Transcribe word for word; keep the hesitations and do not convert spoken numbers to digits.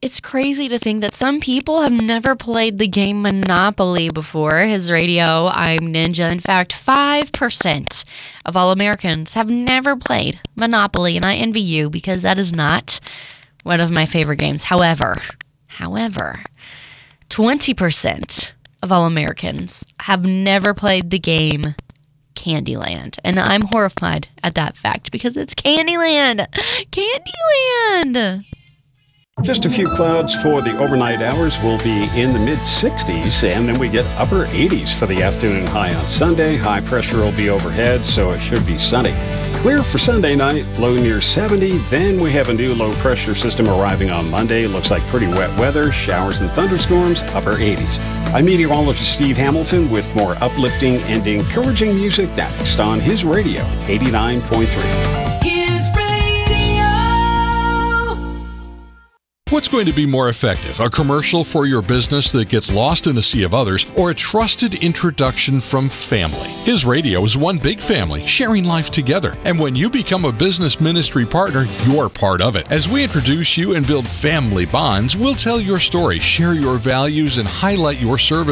It's crazy to think that some people have never played the game Monopoly before. His radio, I'm Ninja. In fact, five percent of all Americans have never played Monopoly, and I envy you because that is not one of my favorite games. However, however, twenty percent of all Americans have never played the game Candyland, and I'm horrified at that fact because it's Candyland. Candyland! Just a few clouds for the overnight hours. Will be in the mid-sixties, and then we get upper eighties for the afternoon high on Sunday. High pressure will be overhead, so it should be sunny. Clear for Sunday night, low near seventy. Then we have a new low pressure system arriving on Monday. Looks like pretty wet weather, showers and thunderstorms, upper eighties. I'm meteorologist Steve Hamilton with more uplifting and encouraging music next on his radio, eighty-nine point three. What's going to be more effective, a commercial for your business that gets lost in a sea of others, or a trusted introduction from family? His Radio is one big family, sharing life together. And when you become a business ministry partner, you're part of it. As we introduce you and build family bonds, we'll tell your story, share your values, and highlight your service